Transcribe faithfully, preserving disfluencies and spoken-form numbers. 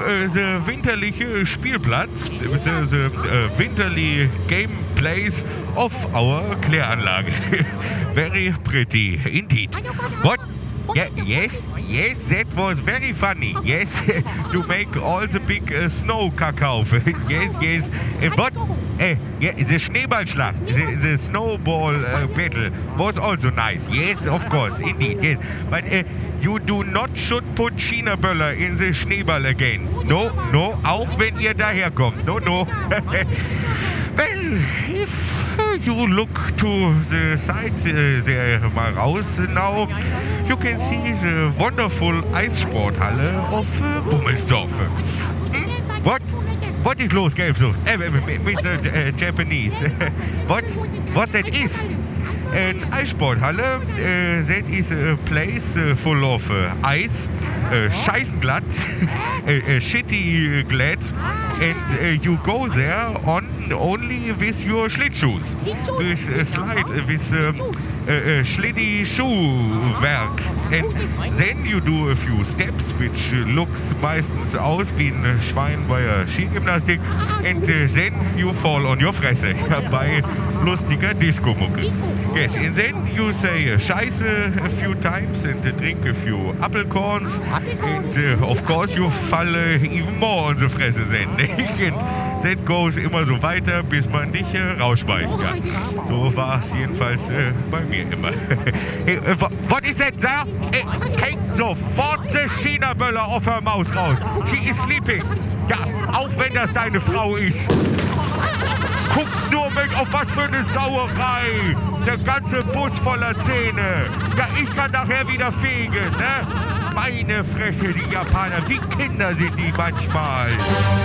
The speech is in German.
uh, the winterliche Spielplatz, the, the uh, winterly game place of our Kläranlage. Very pretty indeed. What? Yeah, yes, yes, that was very funny. Yes, to make all the big uh, snow kakao. Yes, yes. And what? Uh, yeah, the Schneeballschlacht, the, the snowball uh, battle was also nice. Yes, of course, indeed, yes. But uh, you do not should put China-Böller in the Schneeball again. No, no, auch wenn ihr daherkommt. No, no. Well, if you look to the side uh, there mal raus now, you can see the wonderful Eissporthalle of uh, Bummelsdorf. Hmm? What? What is los, Gelbsucht? Uh, Mister Uh, Japanese. what? What that is? An Eissporthalle, uh, that is a place uh, full of uh, ice, uh, scheißenglatt, uh, uh, shitty glad, and uh, you go there on only with your Schlittschuhs, with uh, slide, with um, uh, uh, Schlitty Schuhwerk, and then you do a few steps, which uh, looks meistens aus wie ein Schwein bei der Skigymnastik, and uh, then you fall on your Fresse bei lustiger Disco-Mucke. Yes, and then you say uh, Scheiße a few times and uh, drink a few Apfelkorns, and uh, of course you fall uh, even more on the Fresse then. And that goes immer so weiter, bis man dich äh, rausschmeißt. Ja. So war es jedenfalls äh, bei mir immer. Hey, äh, what is that there? Hey, take sofort the China-Böller auf der Maus raus. She is sleeping. Ja, auch wenn das deine Frau ist. Guck nur weg, auf was für eine Sauerei. Der ganze Bus voller Zähne. Ja, ich kann nachher wieder fegen, ne? Meine Fresse, die Japaner, wie Kinder sind die manchmal.